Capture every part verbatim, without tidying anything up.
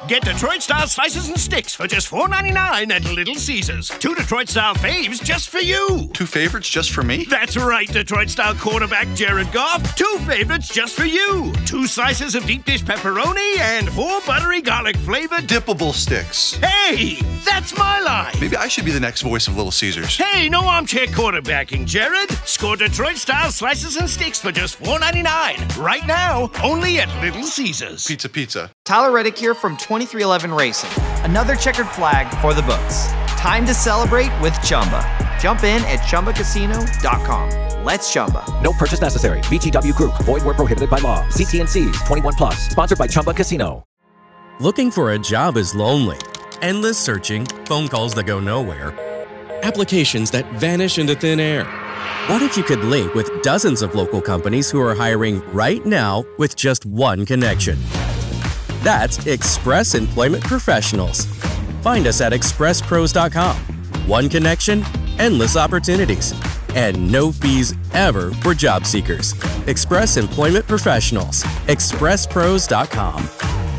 Get Detroit-style slices and sticks for just four ninety-nine at Little Caesars. Two Detroit-style faves just for you. Two favorites just for me? That's right, Detroit-style quarterback Jared Goff. Two favorites just for you. Two slices of deep dish pepperoni and four buttery garlic-flavored dippable sticks. Hey, that's my line. Maybe I should be the next voice of Little Caesars. Hey, no armchair quarterbacking, Jared. Score Detroit-style slices and sticks for just four ninety-nine. Right now, only at Little Caesars. Pizza, pizza. Tyler Reddick here from twenty-three eleven Racing. Another checkered flag for the books. Time to celebrate with Chumba. Jump in at Chumba Casino dot com. Let's Chumba. No purchase necessary. V G W Group. Void where prohibited by law. See T and C's. twenty-one plus. Sponsored by Chumba Casino. Looking for a job is lonely. Endless searching, phone calls that go nowhere, applications that vanish into thin air. What if you could link with dozens of local companies who are hiring right now with just one connection? That's Express Employment Professionals. Find us at express pros dot com. One connection, endless opportunities, and no fees ever for job seekers. Express Employment Professionals. express pros dot com.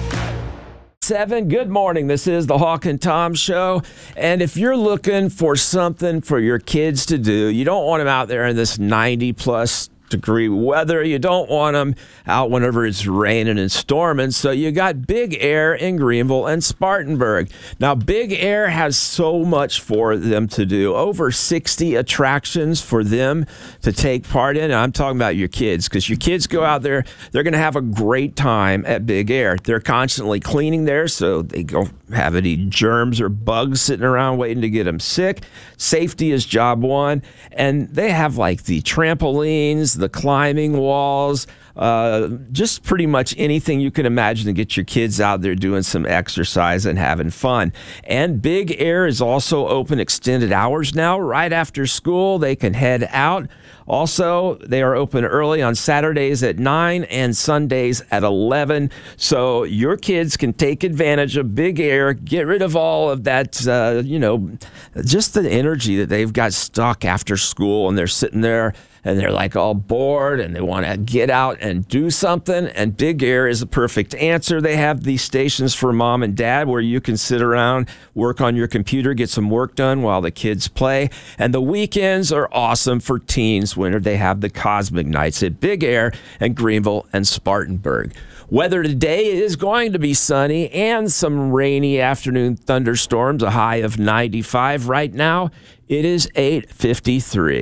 Seven. Good morning. This is the Hawk and Tom Show. And if you're looking for something for your kids to do, you don't want them out there in this ninety plus degree weather. You don't want them out whenever it's raining and storming. So you got Big Air in Greenville and Spartanburg. Now, Big Air has so much for them to do. Over sixty attractions for them to take part in. And I'm talking about your kids, because your kids go out there, they're going to have a great time at Big Air. They're constantly cleaning there, so they don't have any germs or bugs sitting around waiting to get them sick. Safety is job one. And they have like the trampolines, the climbing walls, uh, just pretty much anything you can imagine to get your kids out there doing some exercise and having fun. And Big Air is also open extended hours now. Right after school, they can head out. Also, they are open early on Saturdays at nine and Sundays at eleven. So your kids can take advantage of Big Air, get rid of all of that, uh, you know, just the energy that they've got stuck after school, and they're sitting there and they're like all bored and they want to get out and do something. And Big Air is a perfect answer. They have these stations for mom and dad where you can sit around, work on your computer, get some work done while the kids play. And the weekends are awesome for teens when they have the Cosmic Nights at Big Air and Greenville and Spartanburg. Weather today is going to be sunny and some rainy afternoon thunderstorms, a high of ninety-five. Right now, it is eight fifty-three.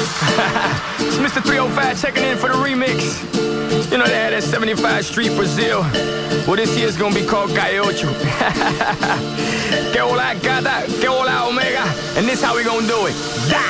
It's Mister three oh five checking in for the remix. You know they had that seventy-five Street Brazil. Well, this year's gonna be called Calle Ocho. Que hola gata, que hola omega. And this how we gonna do it. Yeah!